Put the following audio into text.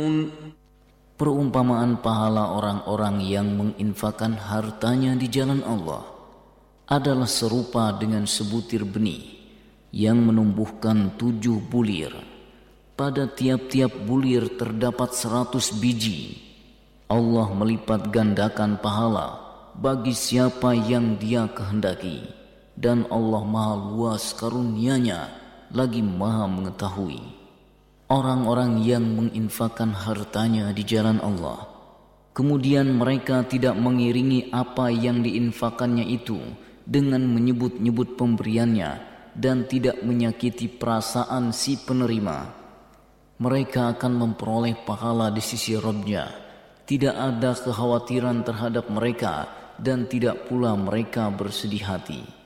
Perumpamaan pahala orang-orang yang menginfakkan hartanya di jalan Allah adalah serupa dengan sebutir benih yang menumbuhkan 7 bulir. Pada tiap-tiap bulir terdapat 100 biji. Allah melipat gandakan pahala bagi siapa yang Dia kehendaki, dan Allah Maha luas karunia-Nya lagi Maha mengetahui. Orang-orang yang menginfakkan hartanya di jalan Allah, kemudian mereka tidak mengiringi apa yang diinfakannya itu dengan menyebut-nyebut pemberiannya dan tidak menyakiti perasaan si penerima, mereka akan memperoleh pahala di sisi Rabb-Nya. Tidak ada kekhawatiran terhadap mereka dan tidak pula mereka bersedih hati.